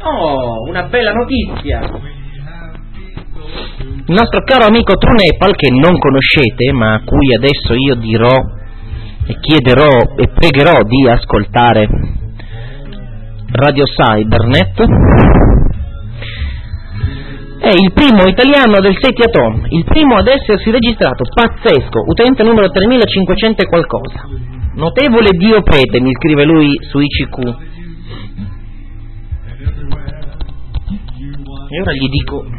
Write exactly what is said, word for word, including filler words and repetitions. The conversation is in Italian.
Oh, una bella notizia. Il nostro caro amico Trunepal, che non conoscete, ma a cui adesso io dirò e chiederò e pregherò di ascoltare Radio Cybernet, è il primo italiano del Setiaton, il primo ad essersi registrato, pazzesco, utente numero tremilacinquecento e qualcosa. Notevole Dio prete, mi scrive lui su I C Q. E ora gli dico